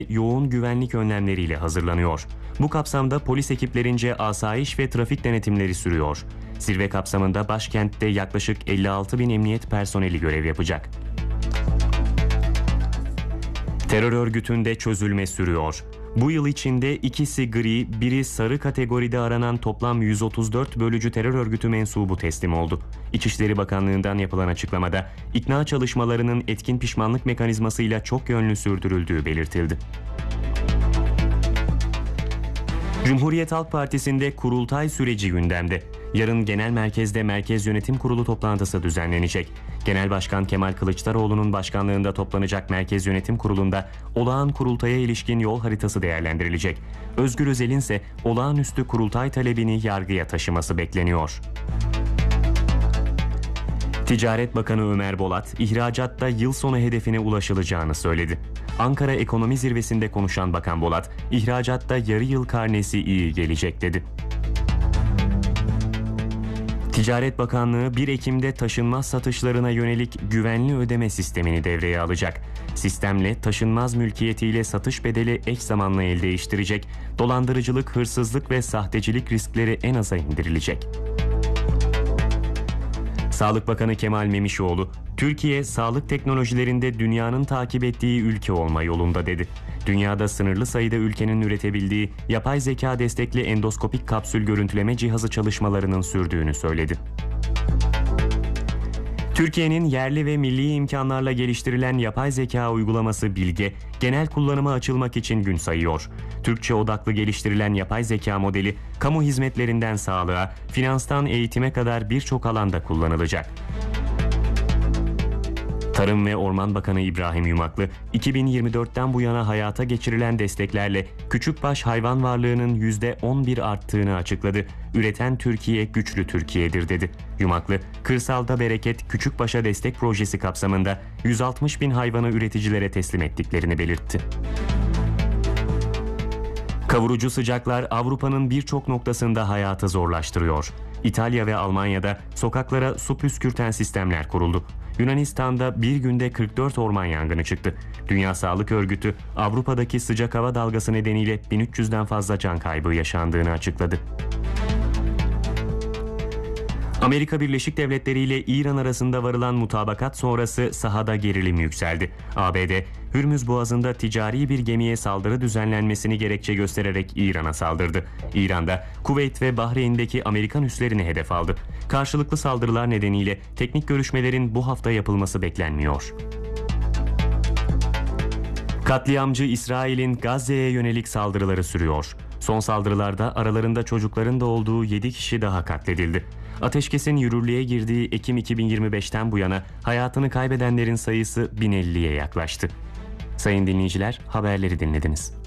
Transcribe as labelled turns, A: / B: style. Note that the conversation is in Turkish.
A: yoğun güvenlik önlemleriyle hazırlanıyor. Bu kapsamda polis ekiplerince asayiş ve trafik denetimleri sürüyor. Zirve kapsamında başkentte yaklaşık 56 bin emniyet personeli görev yapacak. Terör örgütünde çözülme sürüyor. Bu yıl içinde ikisi gri, biri sarı kategoride aranan toplam 134 bölücü terör örgütü mensubu teslim oldu. İçişleri Bakanlığı'ndan yapılan açıklamada ikna çalışmalarının etkin pişmanlık mekanizmasıyla çok yönlü sürdürüldüğü belirtildi. Cumhuriyet Halk Partisi'nde kurultay süreci gündemde. Yarın genel merkezde Merkez Yönetim Kurulu toplantısı düzenlenecek. Genel Başkan Kemal Kılıçdaroğlu'nun başkanlığında toplanacak Merkez Yönetim Kurulu'nda olağan kurultaya ilişkin yol haritası değerlendirilecek. Özgür Özel'in ise olağanüstü kurultay talebini yargıya taşıması bekleniyor. Ticaret Bakanı Ömer Bolat, ihracatta yıl sonu hedefine ulaşılacağını söyledi. Ankara Ekonomi Zirvesi'nde konuşan Bakan Bolat, ihracatta yarı yıl karnesi iyi gelecek dedi. Ticaret Bakanlığı 1 Ekim'de taşınmaz satışlarına yönelik güvenli ödeme sistemini devreye alacak. Sistemle taşınmaz mülkiyetiyle satış bedeli eş zamanlı el değiştirecek, dolandırıcılık, hırsızlık ve sahtecilik riskleri en aza indirilecek. Sağlık Bakanı Kemal Memişoğlu, Türkiye sağlık teknolojilerinde dünyanın takip ettiği ülke olma yolunda dedi. Dünyada sınırlı sayıda ülkenin üretebildiği yapay zeka destekli endoskopik kapsül görüntüleme cihazı çalışmalarının sürdüğünü söyledi. Türkiye'nin yerli ve milli imkanlarla geliştirilen yapay zeka uygulaması Bilge, genel kullanıma açılmak için gün sayıyor. Türkçe odaklı geliştirilen yapay zeka modeli, kamu hizmetlerinden sağlığa, finanstan eğitime kadar birçok alanda kullanılacak. Tarım ve Orman Bakanı İbrahim Yumaklı, 2024'ten bu yana hayata geçirilen desteklerle küçükbaş hayvan varlığının %11 arttığını açıkladı. Üreten Türkiye güçlü Türkiye'dir dedi. Yumaklı, Kırsalda Bereket Küçükbaş'a Destek Projesi kapsamında 160 bin hayvanı üreticilere teslim ettiklerini belirtti. Kavurucu sıcaklar Avrupa'nın birçok noktasında hayatı zorlaştırıyor. İtalya ve Almanya'da sokaklara su püskürten sistemler kuruldu. Yunanistan'da bir günde 44 orman yangını çıktı. Dünya Sağlık Örgütü, Avrupa'daki sıcak hava dalgası nedeniyle 1300'den fazla can kaybı yaşandığını açıkladı. Amerika Birleşik Devletleri ile İran arasında varılan mutabakat sonrası sahada gerilim yükseldi. ABD, Hürmüz Boğazı'nda ticari bir gemiye saldırı düzenlenmesini gerekçe göstererek İran'a saldırdı. İran'da Kuveyt ve Bahreyn'deki Amerikan üslerini hedef aldı. Karşılıklı saldırılar nedeniyle teknik görüşmelerin bu hafta yapılması beklenmiyor. Katliamcı İsrail'in Gazze'ye yönelik saldırıları sürüyor. Son saldırılarda aralarında çocukların da olduğu 7 kişi daha katledildi. Ateşkesin yürürlüğe girdiği Ekim 2025'ten bu yana hayatını kaybedenlerin sayısı 1050'ye yaklaştı. Sayın dinleyiciler, haberleri dinlediniz.